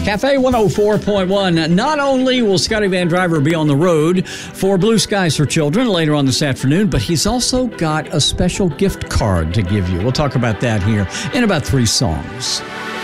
Cafe 104.1. Not only will Scotty Van Driver be on the road for Blue Skies for Children later on this afternoon, but he's also got a special gift card to give you. We'll talk about that here in about 3 songs.